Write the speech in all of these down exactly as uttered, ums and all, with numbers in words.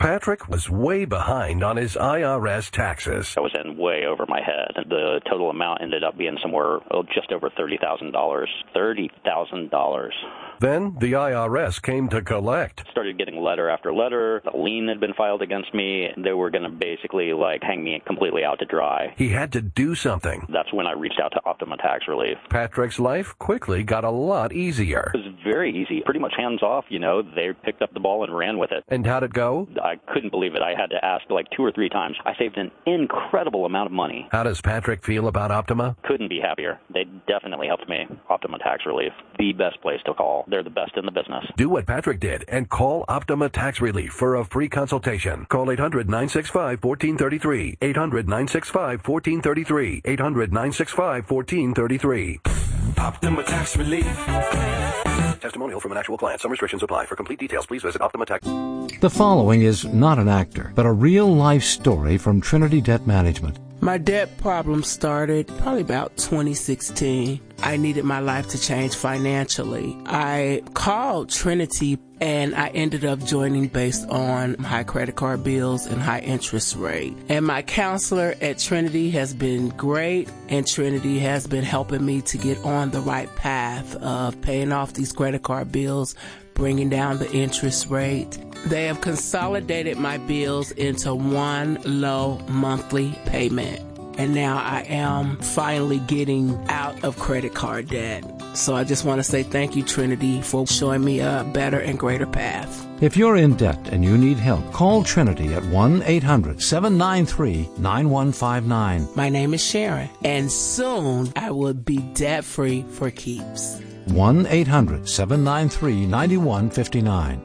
Patrick was way behind on his I R S taxes. I was in way over my head. The total amount ended up being somewhere oh, just over thirty thousand dollars. thirty thousand dollars. Then the I R S came to collect. Started getting letter after letter. A lien had been filed against me. They were going to basically like hang me completely out to dry. He had to do something. That's when I reached out to Optima Tax Relief. Patrick's life quickly got a lot easier. It was very easy, pretty much hands off, you know. They picked up the ball and ran with it. And how'd it go? I couldn't believe it. I had to ask like two or three times. I saved an incredible amount of money. How does Patrick feel about Optima? Couldn't be happier. They definitely helped me. Optima Tax Relief, the best place to call. They're the best in the business. Do what Patrick did and call Optima Tax Relief for a free consultation. Call eight hundred, nine six five, one four three three. eight hundred, nine six five, one four three three. eight hundred, nine six five, one four three three. Optima Tax Relief. Testimonial from an actual client. Some restrictions apply. For complete details, please visit Optima Tax. The following is not an actor, but a real-life story from Trinity Debt Management. My debt problem started probably about twenty sixteen. I needed my life to change financially. I called Trinity and I ended up joining based on high credit card bills and high interest rate. And my counselor at Trinity has been great, and Trinity has been helping me to get on the right path of paying off these credit card bills, bringing down the interest rate. They have consolidated my bills into one low monthly payment. And now I am finally getting out of credit card debt. So I just want to say thank you, Trinity, for showing me a better and greater path. If you're in debt and you need help, call Trinity at one eight hundred, seven nine three, nine one five nine. My name is Sharon, and soon I will be debt-free for keeps. one eight hundred, seven nine three, nine one five nine.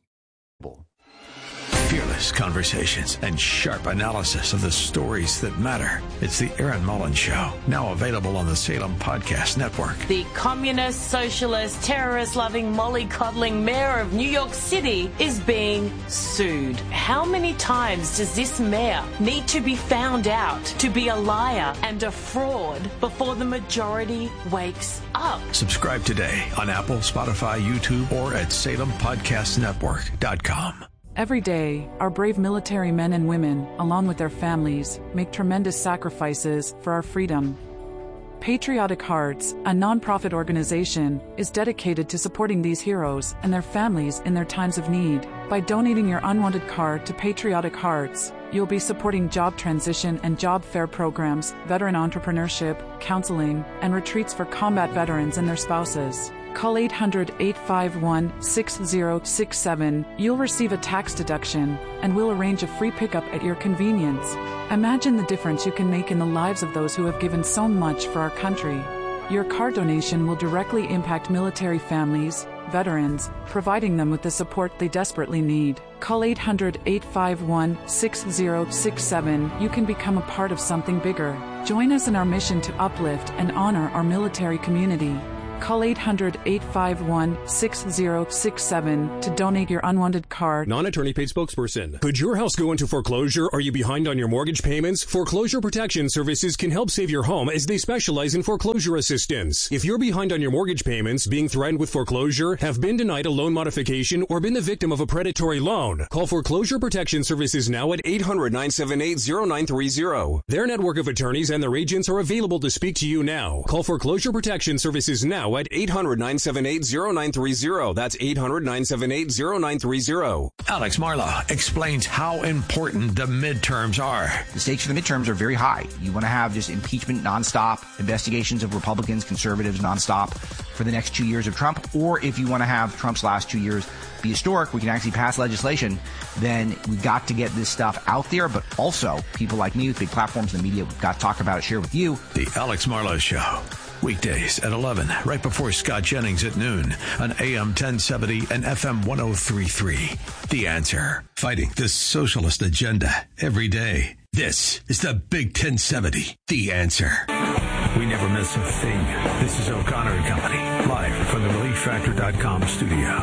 Fearless conversations and sharp analysis of the stories that matter. It's the Aaron Mullins Show, now available on the Salem Podcast Network. The communist, socialist, terrorist-loving, mollycoddling mayor of New York City is being sued. How many times does this mayor need to be found out to be a liar and a fraud before the majority wakes up? Subscribe today on Apple, Spotify, YouTube, or at salem podcast network dot com. Every day, our brave military men and women, along with their families, make tremendous sacrifices for our freedom. Patriotic Hearts, a nonprofit organization, is dedicated to supporting these heroes and their families in their times of need. By donating your unwanted card to Patriotic Hearts, you'll be supporting job transition and job fair programs, veteran entrepreneurship, counseling, and retreats for combat veterans and their spouses. Call eight hundred, eight five one, six zero six seven. You'll receive a tax deduction, and we'll arrange a free pickup at your convenience. Imagine the difference you can make in the lives of those who have given so much for our country. Your card donation will directly impact military families, veterans, providing them with the support they desperately need. Call eight hundred, eight five one, six zero six seven. You can become a part of something bigger. Join us in our mission to uplift and honor our military community. Call eight hundred, eight five one, six zero six seven to donate your unwanted card. Non-attorney paid spokesperson. Could your house go into foreclosure? Are you behind on your mortgage payments? Foreclosure Protection Services can help save your home as they specialize in foreclosure assistance. If you're behind on your mortgage payments, being threatened with foreclosure, have been denied a loan modification, or been the victim of a predatory loan, call Foreclosure Protection Services now at eight hundred, nine seven eight, zero nine three zero. Their network of attorneys and their agents are available to speak to you now. Call Foreclosure Protection Services now at eight hundred, nine seven eight, zero nine three zero. That's eight hundred, nine seven eight, zero nine three zero. Alex Marla explains how important the midterms are. The stakes for the midterms are very high. You want to have just impeachment nonstop, investigations of Republicans, conservatives nonstop for the next two years of Trump. Or if you want to have Trump's last two years be historic, we can actually pass legislation, then we've got to get this stuff out there. But also, people like me with big platforms in the media, we've got to talk about it, share with you. The Alex Marla Show. Weekdays at eleven, right before Scott Jennings at noon on A M ten seventy and F M one oh three point three. The Answer. Fighting the socialist agenda every day. This is the Big ten seventy. The Answer. We never miss a thing. This is O'Connor and Company, live from the relief factor dot com studio.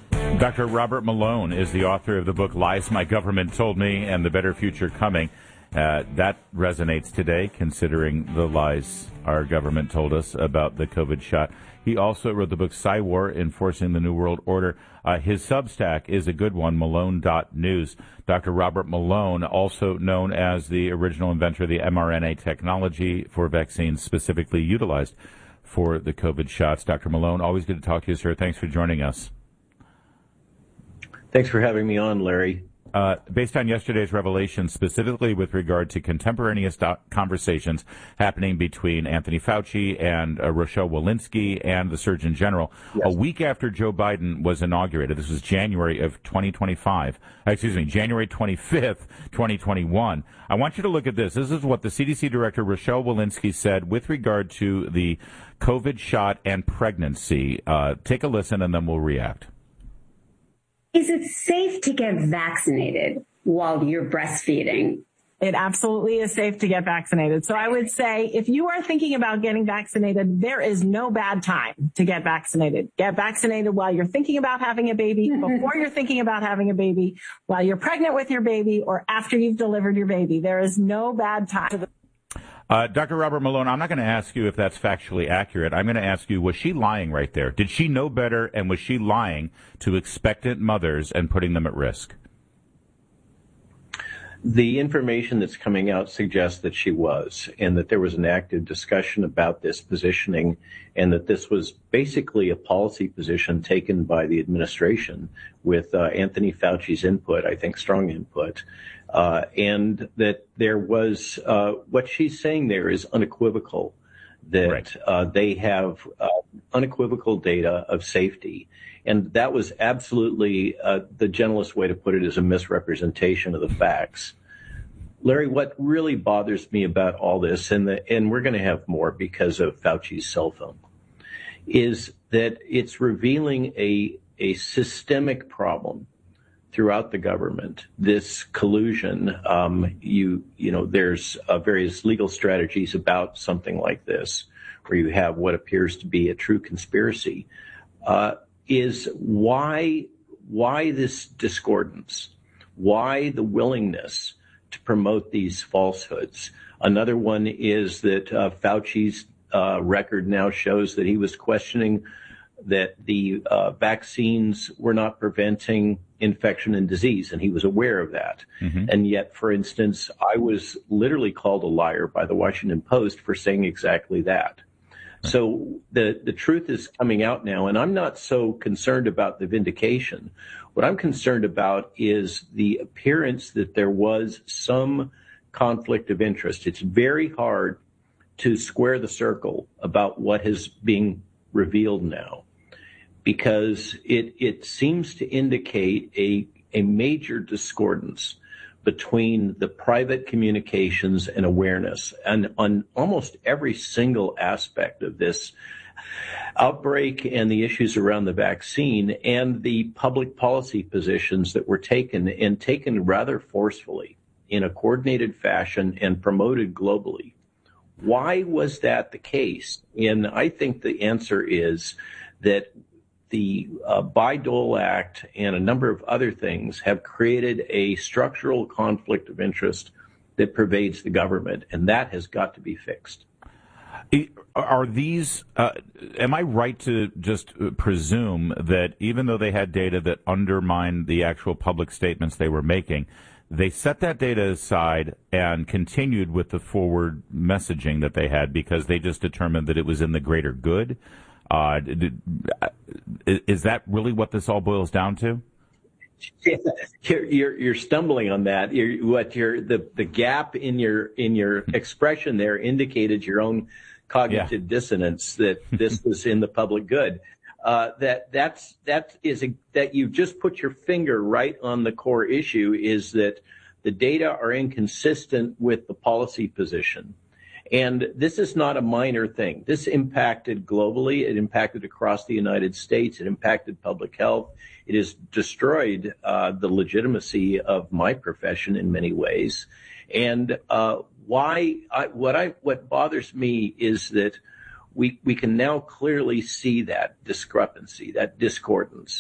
Doctor Robert Malone is the author of the book Lies My Government Told Me and the Better Future Coming. Uh, that resonates today, considering the lies our government told us about the COVID shot. He also wrote the book Psywar, Enforcing the New World Order. Uh, his Substack is a good one, malone dot news. Doctor Robert Malone, also known as the original inventor of the mRNA technology for vaccines specifically utilized for the COVID shots. Doctor Malone, always good to talk to you, sir. Thanks for joining us. Thanks for having me on, Larry. Uh, based on yesterday's revelation, specifically with regard to contemporaneous do- conversations happening between Anthony Fauci and uh, Rochelle Walensky and the Surgeon General, yes. a week after Joe Biden was inaugurated, this was January of twenty twenty-five, excuse me, January twenty-fifth, twenty twenty-one. I want you to look at this. This is what the C D C Director Rochelle Walensky said with regard to the COVID shot and pregnancy. Uh, take a listen and then we'll react. Is it safe to get vaccinated while you're breastfeeding? It absolutely is safe to get vaccinated. So I would say if you are thinking about getting vaccinated, there is no bad time to get vaccinated. Get vaccinated while you're thinking about having a baby, before you're thinking about having a baby, while you're pregnant with your baby, or after you've delivered your baby. There is no bad time. Uh, Doctor Robert Malone, I'm not going to ask you if that's factually accurate. I'm going to ask you, was she lying right there? Did she know better, and was she lying to expectant mothers and putting them at risk? The information that's coming out suggests that she was, and that there was an active discussion about this positioning, and that this was basically a policy position taken by the administration with uh, Anthony Fauci's input, I think strong input. Uh, and that there was, uh, what she's saying there is unequivocal, that right. uh, they have uh, unequivocal data of safety. And that was absolutely, uh, the gentlest way to put it is a misrepresentation of the facts. Larry, what really bothers me about all this, and, the, and we're going to have more because of Fauci's cell phone, is that it's revealing a, a systemic problem throughout the government, this collusion. Um, you, you know, there's uh, various legal strategies about something like this, where you have what appears to be a true conspiracy. Uh, is why, why this discordance? Why the willingness to promote these falsehoods? Another one is that uh, Fauci's uh, record now shows that he was questioning that the uh, vaccines were not preventing infection and disease, and he was aware of that. Mm-hmm. And yet, for instance, I was literally called a liar by the Washington Post for saying exactly that. Right. So the, the truth is coming out now, and I'm not so concerned about the vindication. What I'm concerned about is the appearance that there was some conflict of interest. It's very hard to square the circle about what is being revealed now, because it, it seems to indicate a, a major discordance between the private communications and awareness. And on almost every single aspect of this outbreak and the issues around the vaccine and the public policy positions that were taken, and taken rather forcefully in a coordinated fashion and promoted globally. Why was that the case? And I think the answer is that the uh, Bayh-Dole Act and a number of other things have created a structural conflict of interest that pervades the government, and that has got to be fixed. Are these, uh, am I right to just presume that even though they had data that undermined the actual public statements they were making, they set that data aside and continued with the forward messaging that they had because they just determined that it was in the greater good? Uh, did, is that really what this all boils down to? You're, you're, you're stumbling on that. You're, what you're, the, the gap in your in your expression there indicated your own cognitive yeah. dissonance that this was in the public good. Uh, that that's that is a, that you've just put your finger right on the core issue, is that the data are inconsistent with the policy position. And this is not a minor thing. This impacted globally. It impacted across the United States. It impacted public health. It has destroyed uh, the legitimacy of my profession in many ways. And uh, why? I, what I what bothers me is that we we can now clearly see that discrepancy, that discordance.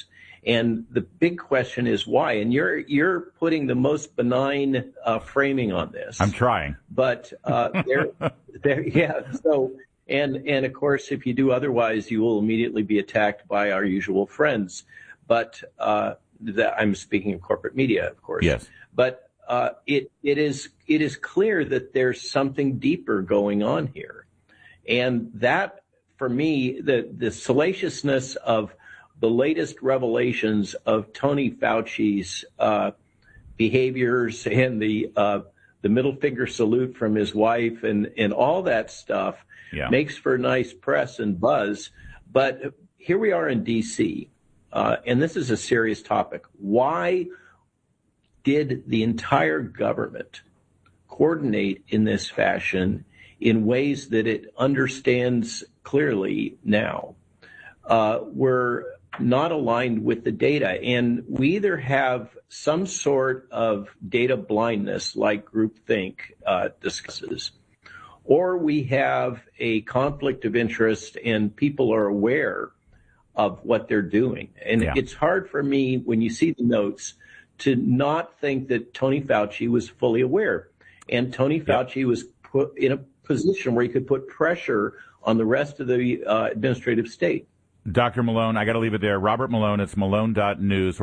And the big question is why? And you're you're putting the most benign uh, framing on this. I'm trying, but uh, there, there, yeah. So, and and of course, if you do otherwise, you will immediately be attacked by our usual friends. But uh, that, I'm speaking of corporate media, of course. Yes. But uh, it it is it is clear that there's something deeper going on here, and that for me, the the salaciousness of the latest revelations of Tony Fauci's uh, behaviors and the uh, the middle finger salute from his wife and, and all that stuff yeah. makes for nice press and buzz. But here we are in D C, uh, and this is a serious topic. Why did the entire government coordinate in this fashion in ways that it understands clearly now? Uh, we're not aligned with the data. And we either have some sort of data blindness like groupthink uh, discusses, or we have a conflict of interest and people are aware of what they're doing. And yeah. it's hard for me, when you see the notes, to not think that Tony Fauci was fully aware. And Tony Fauci yeah. was put in a position where he could put pressure on the rest of the uh, administrative state. Doctor Malone, I got to leave it there. Robert Malone, it's malone dot news.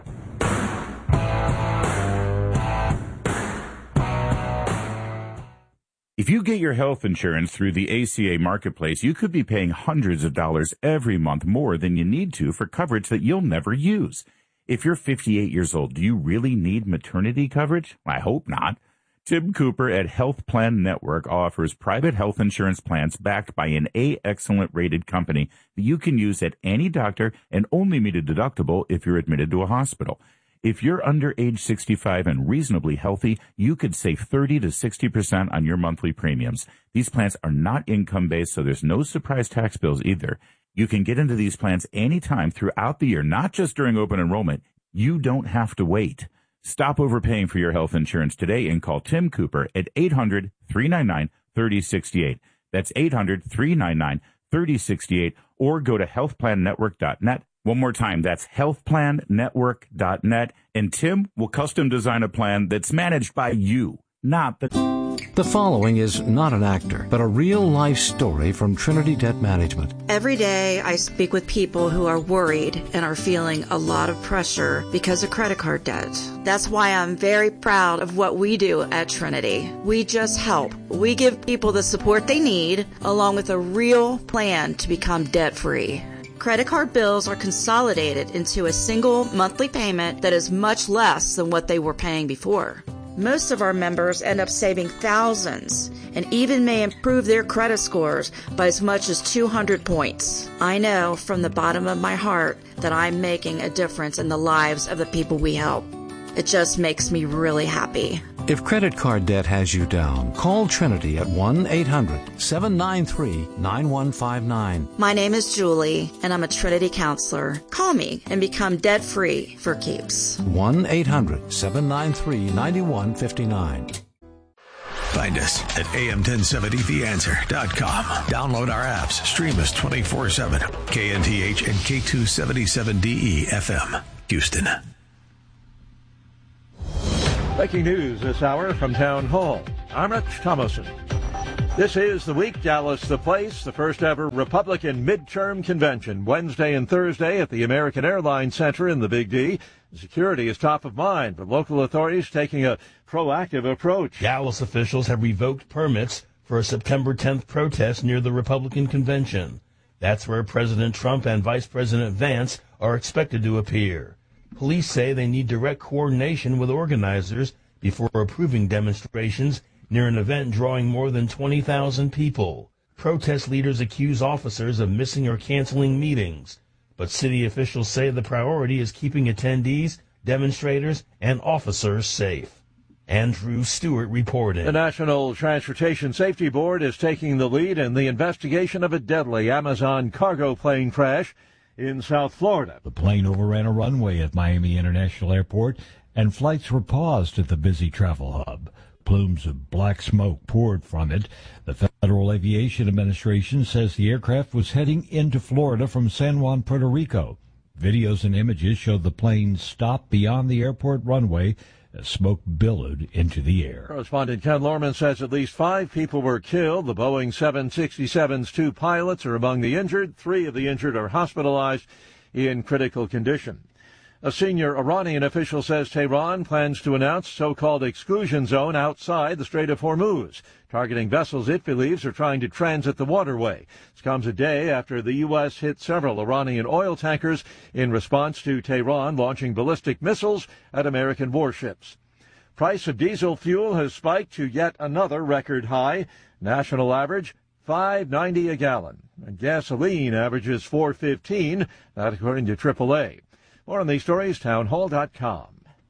If you get your health insurance through the A C A Marketplace, you could be paying hundreds of dollars every month more than you need to for coverage that you'll never use. If you're fifty-eight years old, do you really need maternity coverage? I hope not. Tim Cooper at Health Plan Network offers private health insurance plans backed by an A Excellent rated company that you can use at any doctor and only meet a deductible if you're admitted to a hospital. If you're under age sixty-five and reasonably healthy, you could save thirty to sixty percent on your monthly premiums. These plans are not income-based, so there's no surprise tax bills either. You can get into these plans anytime throughout the year, not just during open enrollment. You don't have to wait. Stop overpaying for your health insurance today and call Tim Cooper at eight hundred, three nine nine, three oh six eight. That's eight hundred, three nine nine, three oh six eight, or go to health plan network dot net. One more time, that's health plan network dot net, and Tim will custom design a plan that's managed by you, not the... The following is not an actor, but a real-life story from Trinity Debt Management. Every day I speak with people who are worried and are feeling a lot of pressure because of credit card debt. That's why I'm very proud of what we do at Trinity. We just help. We give people the support they need, along with a real plan to become debt-free. Credit card bills are consolidated into a single monthly payment that is much less than what they were paying before. Most of our members end up saving thousands and even may improve their credit scores by as much as two hundred points. I know from the bottom of my heart that I'm making a difference in the lives of the people we help. It just makes me really happy. If credit card debt has you down, call Trinity at one eight hundred, seven nine three, nine one five nine. My name is Julie, and I'm a Trinity counselor. Call me and become debt-free for keeps. one eight hundred, seven nine three, nine one five nine. Find us at A M ten seventy the answer dot com. Download our apps. Stream us twenty-four seven. K N T H and K two seventy-seven D E F M, Houston. Breaking news this hour from Town Hall. I'm Rich Thomason. This is the week, Dallas the place, the first ever Republican midterm convention, Wednesday and Thursday at the American Airlines Center in the Big D. Security is top of mind, but local authorities taking a proactive approach. Dallas officials have revoked permits for a September tenth protest near the Republican convention. That's where President Trump and Vice President Vance are expected to appear. Police say they need direct coordination with organizers before approving demonstrations near an event drawing more than twenty thousand people. Protest leaders accuse officers of missing or canceling meetings, but city officials say the priority is keeping attendees, demonstrators, and officers safe. Andrew Stewart reporting. The National Transportation Safety Board is taking the lead in the investigation of a deadly Amazon cargo plane crash in South Florida. The plane overran a runway at Miami International Airport, and flights were paused at the busy travel hub. Plumes of black smoke poured from it. The Federal Aviation Administration says the aircraft was heading into Florida from San Juan, Puerto Rico. Videos and images showed the plane stop beyond the airport runway as smoke billowed into the air. Correspondent Ken Lorman says at least five people were killed. The Boeing seven sixty-seven's two pilots are among the injured. Three of the injured are hospitalized in critical condition. A senior Iranian official says Tehran plans to announce so-called exclusion zone outside the Strait of Hormuz, targeting vessels it believes are trying to transit the waterway. This comes a day after the U S hit several Iranian oil tankers in response to Tehran launching ballistic missiles at American warships. Price of diesel fuel has spiked to yet another record high. National average five ninety a gallon. And gasoline averages four fifteen, that according to triple A. More on these stories, townhall dot com.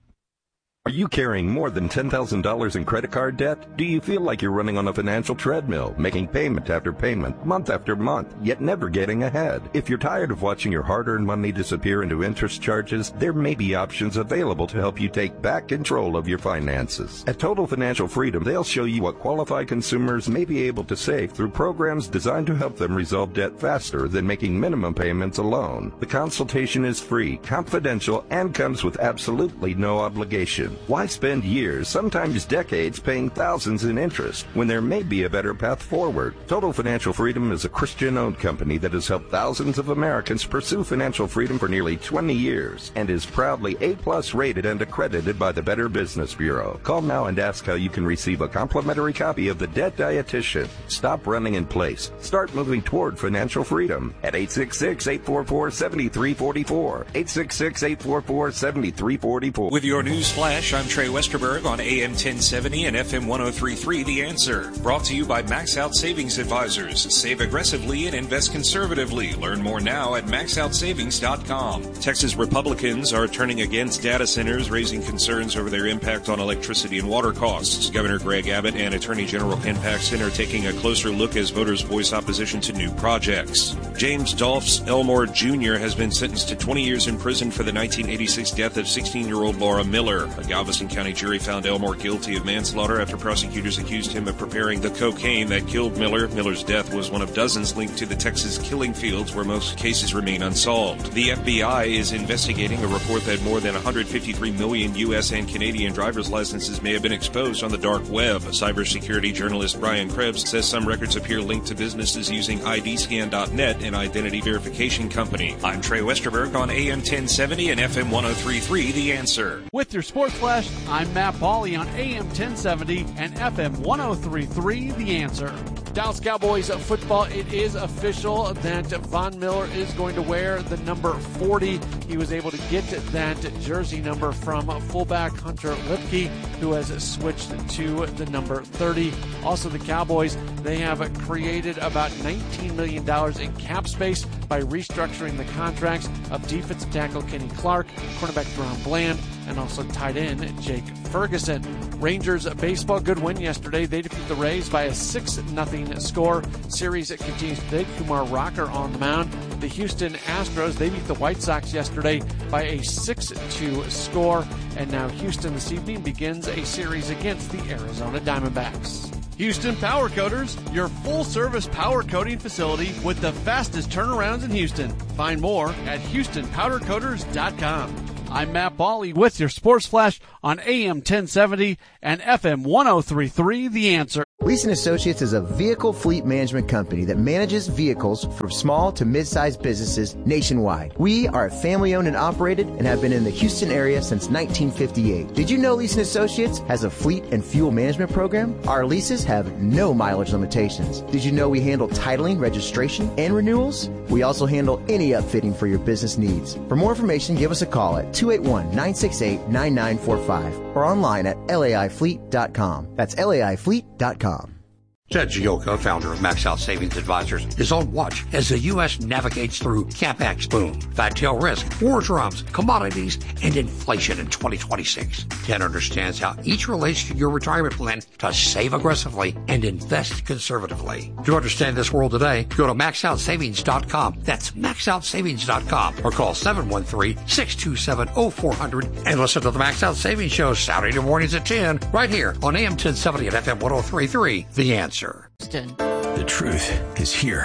Are you carrying more than ten thousand dollars in credit card debt? Do you feel like you're running on a financial treadmill, making payment after payment, month after month, yet never getting ahead? If you're tired of watching your hard-earned money disappear into interest charges, there may be options available to help you take back control of your finances. At Total Financial Freedom, they'll show you what qualified consumers may be able to save through programs designed to help them resolve debt faster than making minimum payments alone. The consultation is free, confidential, and comes with absolutely no obligation. Why spend years, sometimes decades, paying thousands in interest when there may be a better path forward? Total Financial Freedom is a Christian-owned company that has helped thousands of Americans pursue financial freedom for nearly twenty years and is proudly A-plus rated and accredited by the Better Business Bureau. Call now and ask how you can receive a complimentary copy of The Debt Dietitian. Stop running in place. Start moving toward financial freedom at eight six six, eight four four, seven three four four. eight six six, eight four four, seven three four four. With your news flash, I'm Trey Westerberg on A M ten seventy and F M one oh three point three The Answer. Brought to you by Max Out Savings Advisors. Save aggressively and invest conservatively. Learn more now at max out savings dot com. Texas Republicans are turning against data centers, raising concerns over their impact on electricity and water costs. Governor Greg Abbott and Attorney General Ken Paxton are taking a closer look as voters voice opposition to new projects. James Dolphs Elmore Junior has been sentenced to twenty years in prison for the nineteen eighty-six death of sixteen-year-old Laura Miller. A Galveston County jury found Elmore guilty of manslaughter after prosecutors accused him of preparing the cocaine that killed Miller. Miller's death was one of dozens linked to the Texas killing fields where most cases remain unsolved. The F B I is investigating a report that more than one hundred fifty-three million U S and Canadian driver's licenses may have been exposed on the dark web. Cybersecurity journalist Brian Krebs says some records appear linked to businesses using I D scan dot net, an identity verification company. I'm Trey Westerberg on A M ten seventy and F M one oh three point three The Answer. With your Sports Flash, I'm Matt Pauley on A M ten seventy and F M one oh three point three The Answer. Dallas Cowboys football, it is official that Von Miller is going to wear the number forty. He was able to get that jersey number from fullback Hunter Lipke, who has switched to the number thirty. Also, the Cowboys, they have created about nineteen million dollars in cap space by restructuring the contracts of defensive tackle Kenny Clark, cornerback Deron Bland, and also tight end Jake Ferguson. Rangers baseball, good win yesterday. They defeat the Rays by a six nothing score. Series continues today. Kumar Rocker on the mound. The Houston Astros, they beat the White Sox yesterday by a six two score. And now Houston this evening begins a series against the Arizona Diamondbacks. Houston Power Coaters, your full-service power coating facility with the fastest turnarounds in Houston. Find more at houston powder coaters dot com. I'm Matt Pauley with your Sports Flash on A M ten seventy and F M one oh three point three The Answer. Leeson Associates is a vehicle fleet management company that manages vehicles for small to mid-sized businesses nationwide. We are family-owned and operated and have been in the Houston area since nineteen fifty-eight. Did you know Leeson Associates has a fleet and fuel management program? Our leases have no mileage limitations. Did you know we handle titling, registration, and renewals? We also handle any upfitting for your business needs. For more information, give us a call at two eight one, nine six eight, nine nine four five or online at L A I fleet dot com. That's L A I fleet dot com. Ted Gioka, founder of Max Out Savings Advisors, is on watch as the U S navigates through CapEx boom, fat tail risk, war drums, commodities, and inflation in twenty twenty-six. Ted understands how each relates to your retirement plan to save aggressively and invest conservatively. To understand this world today, go to max out savings dot com. That's max out savings dot com or call seven one three, six two seven, oh four hundred and listen to the Max Out Savings Show Saturday mornings at ten right here on A M ten seventy at F M one oh three point three The Answer. The truth is here.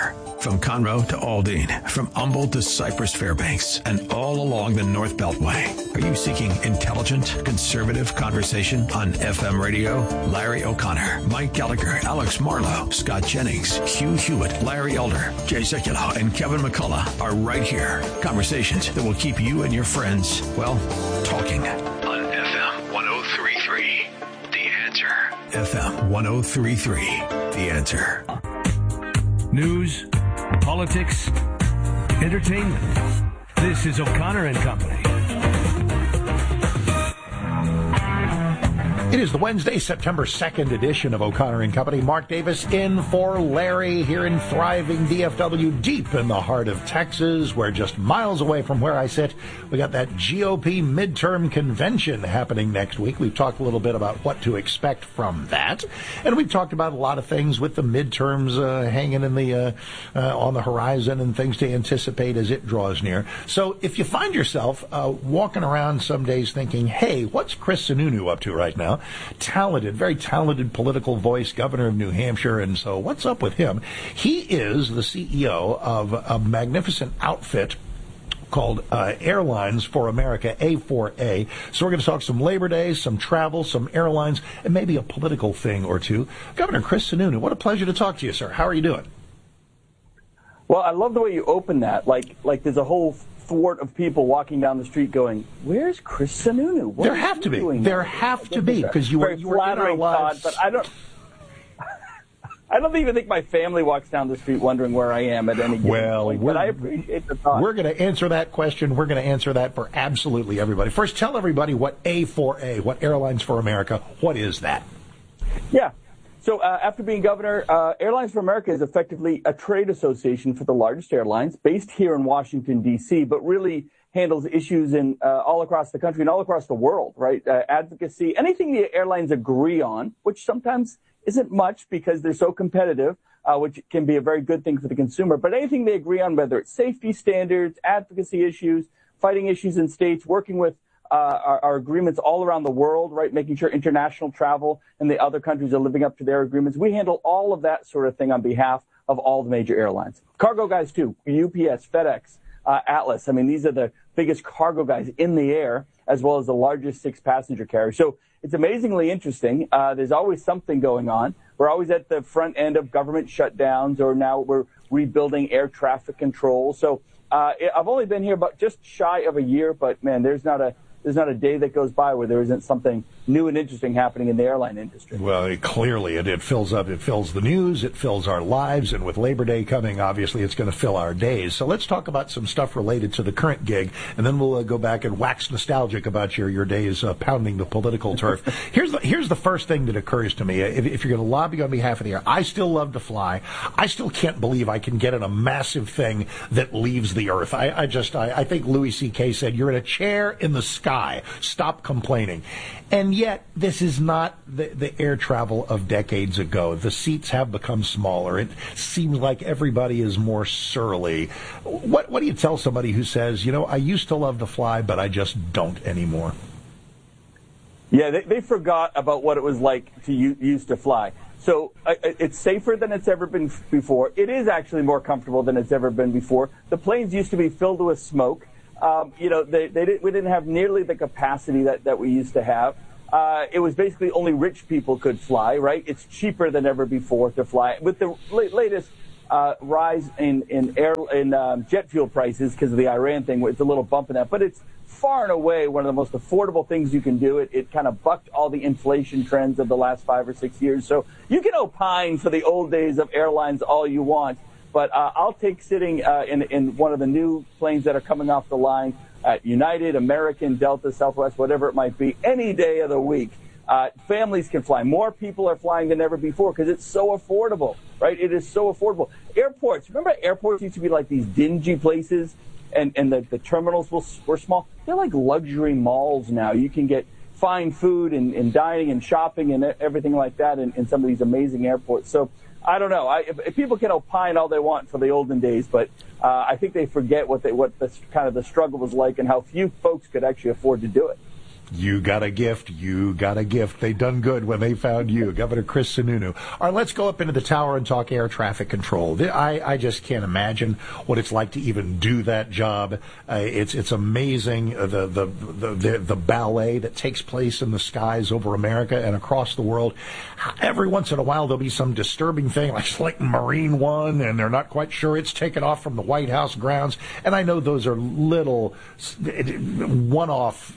From Conroe to Aldine, from Humboldt to Cypress Fairbanks, and all along the North Beltway. Are you seeking intelligent, conservative conversation on F M radio? Larry O'Connor, Mike Gallagher, Alex Marlowe, Scott Jennings, Hugh Hewitt, Larry Elder, Jay Sekulow, and Kevin McCullough are right here. Conversations that will keep you and your friends, well, talking. On F M one oh three point three, The Answer. F M one oh three point three, The Answer. News, politics, entertainment. This is O'Connor and Company. It is the Wednesday, September second edition of O'Connor and Company. Mark Davis in for Larry here in thriving D F W, deep in the heart of Texas, where just miles away from where I sit, we got that G O P midterm convention happening next week. We've talked a little bit about what to expect from that, and we've talked about a lot of things with the midterms uh, hanging in the uh, uh, on the horizon and things to anticipate as it draws near. So if you find yourself uh, walking around some days thinking, hey, what's Chris Sununu up to right now? Talented, very talented political voice, governor of New Hampshire, and so what's up with him? He is the C E O of a magnificent outfit called uh, Airlines for America, A four A. So we're going to talk some Labor Day, some travel, some airlines, and maybe a political thing or two. Governor Chris Sununu, what a pleasure to talk to you, sir. How are you doing? Well, I love the way you open that. Like, like there's a whole thwart of people walking down the street going, where's Chris Sununu? What there have to be. There now? have to be, because you are you are in our lives. Thought, but I don't. I don't even think my family walks down the street wondering where I am at any given well, point, but I appreciate the thought. We're going to answer that question. We're going to answer that for absolutely everybody. First, tell everybody what A four A, what Airlines for America, what is that? Yeah. So uh, after being governor, uh, Airlines for America is effectively a trade association for the largest airlines based here in Washington, D C, but really handles issues in uh, all across the country and all across the world, right? Uh, advocacy, anything the airlines agree on, which sometimes isn't much because they're so competitive, uh, which can be a very good thing for the consumer. But anything they agree on, whether it's safety standards, advocacy issues, fighting issues in states, working with Uh, our, our agreements all around the world, right, making sure international travel and the other countries are living up to their agreements. We handle all of that sort of thing on behalf of all the major airlines. Cargo guys, too, U P S, FedEx, uh, Atlas. I mean, these are the biggest cargo guys in the air, as well as the largest six passenger carriers. So it's amazingly interesting. Uh, there's always something going on. We're always at the front end of government shutdowns, or now we're rebuilding air traffic control. So uh, I've only been here about just shy of a year, but, man, there's not a There's not a day that goes by where there isn't something new and interesting happening in the airline industry. Well, it, clearly it, it fills up, it fills the news, it fills our lives, and with Labor Day coming, obviously it's going to fill our days. So let's talk about some stuff related to the current gig, and then we'll uh, go back and wax nostalgic about your, your days uh, pounding the political turf. Here's the, here's the first thing that occurs to me. If, if you're going to lobby on behalf of the air, I still love to fly. I still can't believe I can get in a massive thing that leaves the earth. I, I just, I, I think Louis C K said, you're in a chair in the sky. Stop complaining. And yet, this is not the, the air travel of decades ago. The seats have become smaller. It seems like everybody is more surly. What, what do you tell somebody who says, you know, I used to love to fly, but I just don't anymore? Yeah, they, they forgot about what it was like to u- used to fly. So uh, it's safer than it's ever been before. It is actually more comfortable than it's ever been before. The planes used to be filled with smoke. Um, you know, they, they didn't, we didn't have nearly the capacity that, that we used to have. Uh, it was basically only rich people could fly, right? It's cheaper than ever before to fly. With the la- latest uh, rise in, in air in um, jet fuel prices because of the Iran thing, it's a little bump in that. But it's far and away one of the most affordable things you can do. It, it kind of bucked all the inflation trends of the last five or six years. So you can opine for the old days of airlines all you want. But uh, I'll take sitting uh, in, in one of the new planes that are coming off the line at United, American, Delta, Southwest, whatever it might be, any day of the week. Uh, families can fly. More people are flying than ever before because it's so affordable, right? It is so affordable. Airports, remember airports used to be like these dingy places and, and the, the terminals were, were small? They're like luxury malls now. You can get fine food and, and dining and shopping and everything like that in, in some of these amazing airports. So I don't know. I, if, if people can opine all they want for the olden days, but uh, I think they forget what they, what the kind of the struggle was like and how few folks could actually afford to do it. You got a gift. You got a gift. They done good when they found you, Governor Chris Sununu. All right, let's go up into the tower and talk air traffic control. I, I just can't imagine what it's like to even do that job. Uh, it's it's amazing uh, the, the the the the ballet that takes place in the skies over America and across the world. Every once in a while there'll be some disturbing thing like like Marine One, and they're not quite sure it's taken off from the White House grounds. And I know those are little one-off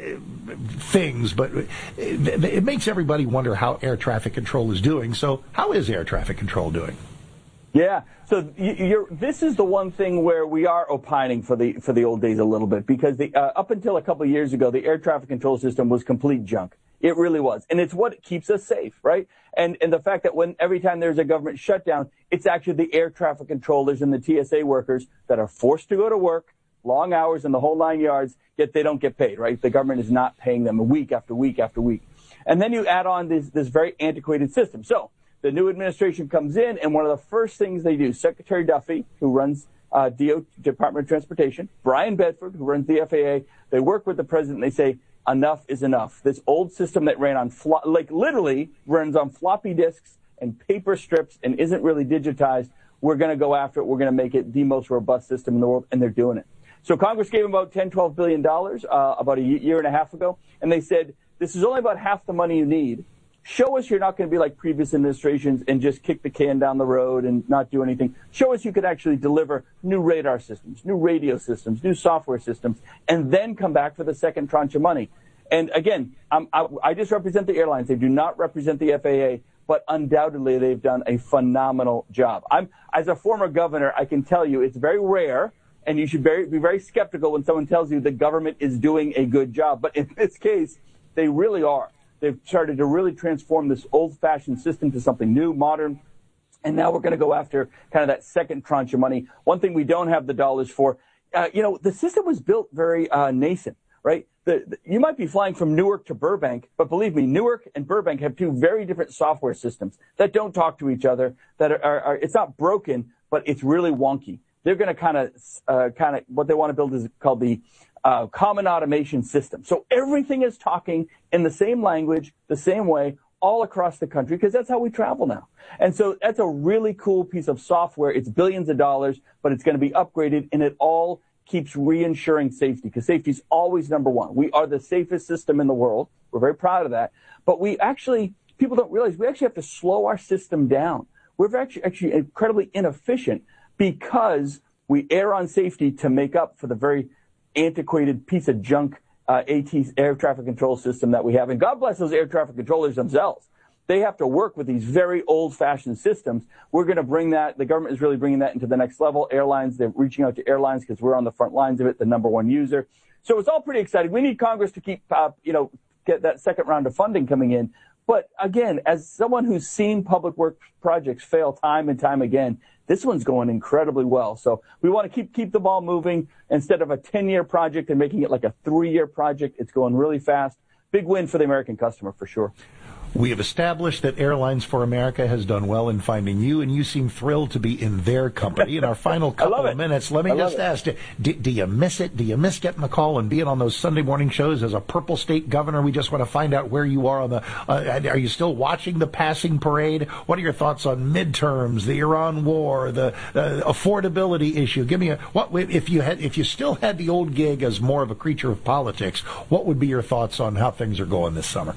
things, but it, it makes everybody wonder how air traffic control is doing. So how is air traffic control doing? Yeah. So you're, this is the one thing where we are opining for the for the old days a little bit, because the, uh, up until a couple of years ago, the air traffic control system was complete junk. It really was. And it's what keeps us safe, right? And and the fact that when every time there's a government shutdown, it's actually the air traffic controllers and the T S A workers that are forced to go to work, long hours and the whole nine yards, yet they don't get paid, right? The government is not paying them week after week after week. And then you add on this, this very antiquated system. So the new administration comes in, and one of the first things they do, Secretary Duffy, who runs uh, D O, Department of Transportation, Brian Bedford, who runs the F A A, they work with the president, and they say, enough is enough. This old system that ran on, flo- like literally runs on floppy disks and paper strips and isn't really digitized, we're going to go after it. We're going to make it the most robust system in the world, and they're doing it. So Congress gave them about ten, twelve billion dollars uh, about a year and a half ago, and they said, this is only about half the money you need. Show us you're not going to be like previous administrations and just kick the can down the road and not do anything. Show us you could actually deliver new radar systems, new radio systems, new software systems, and then come back for the second tranche of money. And again, I'm, I, I just represent the airlines. They do not represent the F A A, but undoubtedly they've done a phenomenal job. I'm, as a former governor, I can tell you it's very rare, and you should very, be very skeptical when someone tells you the government is doing a good job. But in this case, they really are. They've started to really transform this old-fashioned system to something new, modern, and now we're going to go after kind of that second tranche of money. One thing we don't have the dollars for, uh, you know, the system was built very uh, nascent, right? The, the, you might be flying from Newark to Burbank, but believe me, Newark and Burbank have two very different software systems that don't talk to each other, that are, are, are it's not broken, but it's really wonky. They're going to kind of, uh, kind of, what they want to build is called the uh, common automation system. So everything is talking in the same language, the same way, all across the country, because that's how we travel now. And so that's a really cool piece of software. It's billions of dollars, but it's going to be upgraded, and it all keeps reinsuring safety, because safety is always number one. We are the safest system in the world. We're very proud of that. But we actually, people don't realize, we actually have to slow our system down. We're actually, actually incredibly inefficient, because we err on safety to make up for the very antiquated piece of junk uh, AT air traffic control system that we have. And God bless those air traffic controllers themselves. They have to work with these very old-fashioned systems. We're going to bring that. The government is really bringing that into the next level. Airlines, they're reaching out to airlines because we're on the front lines of it, the number one user. So it's all pretty exciting. We need Congress to keep, uh, you know, get that second round of funding coming in. But again, as someone who's seen public work projects fail time and time again, this one's going incredibly well. So we want to keep keep the ball moving. Instead of a ten-year project and making it like a three-year project, it's going really fast. Big win for the American customer, for sure. We have established that Airlines for America has done well in finding you, and you seem thrilled to be in their company. In our final couple of minutes, let me I just ask, do, do you miss it? Do you miss getting the call and being on those Sunday morning shows as a Purple State governor? We just want to find out where you are on the, uh, are you still watching the passing parade? What are your thoughts on midterms, the Iran war, the uh, affordability issue? Give me a, what, if you had, if you still had the old gig as more of a creature of politics, what would be your thoughts on how things are going this summer?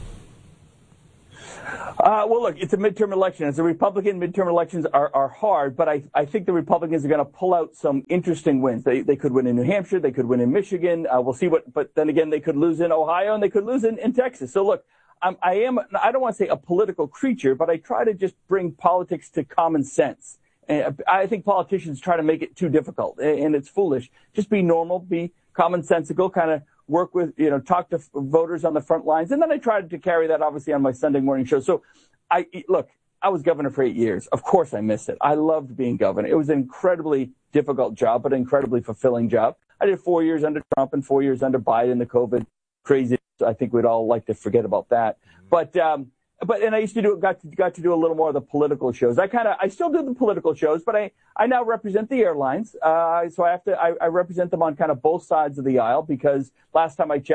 Uh, well, look, it's a midterm election. As a Republican, midterm elections are, are hard, but I, I think the Republicans are going to pull out some interesting wins. They they could win in New Hampshire. They could win in Michigan. Uh, we'll see what, but then again, they could lose in Ohio, and they could lose in, in Texas. So look, I'm, I am, I don't want to say a political creature, but I try to just bring politics to common sense. And I think politicians try to make it too difficult, and it's foolish. Just be normal, be commonsensical, kind of work with, you know, talk to voters on the front lines. And then I tried to carry that, obviously, on my Sunday morning show. So, I look, I was governor for eight years. Of course I missed it. I loved being governor. It was an incredibly difficult job, but an incredibly fulfilling job. I did four years under Trump and four years under Biden, the COVID crazy. I think we'd all like to forget about that. But, um, but, and I used to do, got to, got to do a little more of the political shows. I kind of, I still do the political shows, but I, I now represent the airlines. Uh, so I have to, I, I represent them on kind of both sides of the aisle, because last time I checked,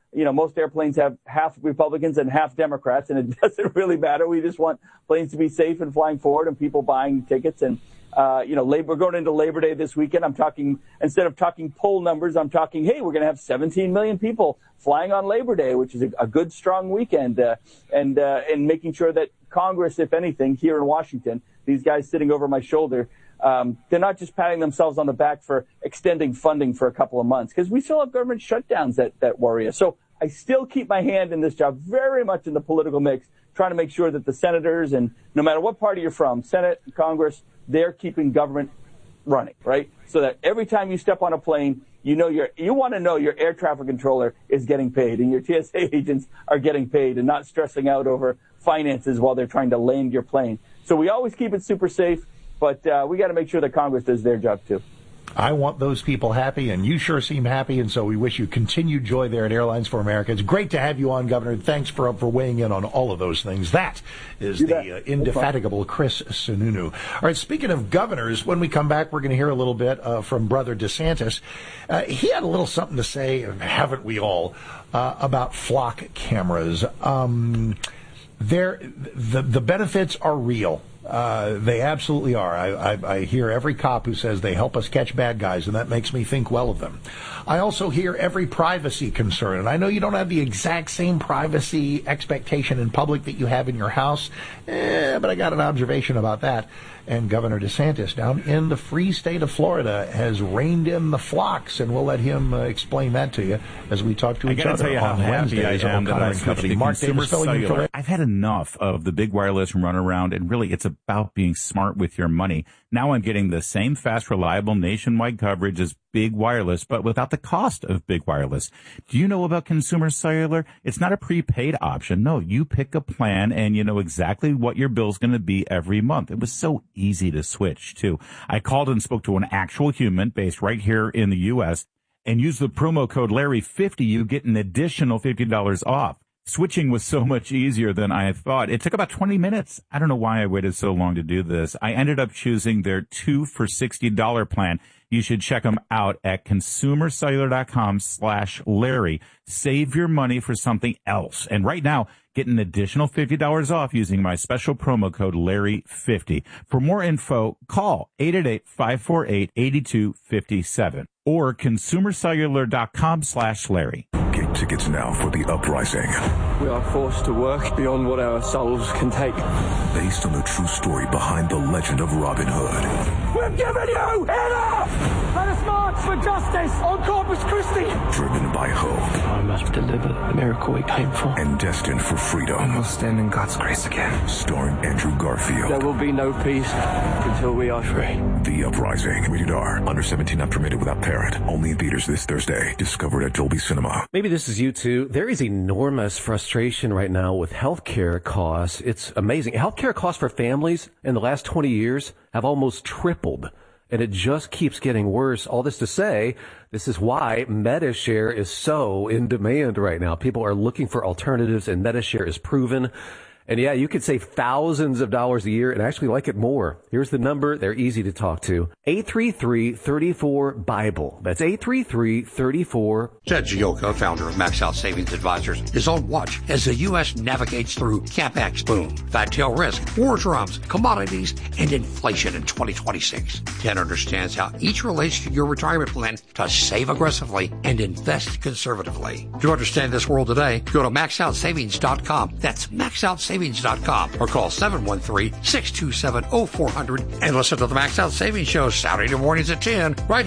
you know, most airplanes have half Republicans and half Democrats, and it doesn't really matter. We just want planes to be safe and flying forward and people buying tickets. And, uh, you know, labor, we're going into Labor Day this weekend. I'm talking, instead of talking poll numbers, I'm talking, hey, we're going to have seventeen million people flying on Labor Day, which is a, a good, strong weekend, uh, and, uh, and making sure that Congress, if anything, here in Washington, these guys sitting over my shoulder, Um, they're not just patting themselves on the back for extending funding for a couple of months, because we still have government shutdowns that, that worry us. So I still keep my hand in this job very much in the political mix, trying to make sure that the senators, and no matter what party you're from, Senate, Congress, they're keeping government running, right? So that every time you step on a plane, you know your, you want to know your air traffic controller is getting paid and your T S A agents are getting paid and not stressing out over finances while they're trying to land your plane. So we always keep it super safe. But uh, we got to make sure that Congress does their job, too. I want those people happy, and you sure seem happy, and so we wish you continued joy there at Airlines for America. It's great to have you on, Governor. Thanks for for weighing in on all of those things. That is the uh, indefatigable Chris Sununu. All right, speaking of governors, when we come back, we're going to hear a little bit uh, from Brother DeSantis. Uh, he had a little something to say, haven't we all, uh, about flock cameras. Um, they're, the, the benefits are real. Uh, they absolutely are. I, I, I hear every cop who says they help us catch bad guys, and that makes me think well of them. I also hear every privacy concern, and I know you don't have the exact same privacy expectation in public that you have in your house, eh, but I got an observation about that. And Governor DeSantis down in the free state of Florida has reined in the flocks, and we'll let him uh, explain that to you as we talk to I each gotta other tell you how on happy I Wednesdays am on that I O'Connor and switched Company. to Mark Consumer Davis filling in for Cellular. Larry. I've had enough of the big wireless runaround, and really it's about being smart with your money. Now I'm getting the same fast, reliable nationwide coverage as big wireless, but without the cost of big wireless. Do you know about Consumer Cellular? It's not a prepaid option. No, you pick a plan and you know exactly what your bill's going to be every month. It was so easy to switch, too. I called and spoke to an actual human based right here in the U S and used the promo code Larry fifty. You get an additional fifty dollars off. Switching was so much easier than I thought. It took about twenty minutes. I don't know why I waited so long to do this. I ended up choosing their two for sixty dollars plan. You should check them out at consumercellular.com slash Larry. Save your money for something else. And right now, get an additional fifty dollars off using my special promo code Larry fifty. For more info, call eight eight eight, five four eight, eight two five seven or consumercellular.com slash Larry. Get tickets now for The Uprising. We are forced to work beyond what our souls can take. Based on the true story behind the legend of Robin Hood. We've given you enough! Let us march for justice on Corpus Christi! Driven by hope. I must deliver the miracle we came for. And destined for freedom. And we'll stand in God's grace again. Starring Andrew Garfield. There will be no peace until we are free. The Uprising. Rated R. Under seventeen, not permitted without parent. Only in theaters this Thursday. Discovered at Dolby Cinema. Maybe this is you too. There is enormous frustration right now with healthcare costs. It's amazing. Healthcare costs for families in the last twenty years have almost tripled. And it just keeps getting worse. All this to say, this is why Medi-Share is so in demand right now. People are looking for alternatives, and Medi-Share is proven. And yeah, you could save thousands of dollars a year and actually like it more. Here's the number. They're easy to talk to. eight three three, three four, BIBLE. That's eight three three, three four. Ted Gioka, founder of Max Out Savings Advisors, is on watch as the U S navigates through CapEx boom, fat tail risk, war drums, commodities, and inflation in twenty twenty-six. Ted understands how each relates to your retirement plan to save aggressively and invest conservatively. To understand this world today, go to max out savings dot com. That's max out savings dot com or call seven one three, six two seven, oh four hundred and listen to the Max Out Savings Show Saturday mornings at ten right here.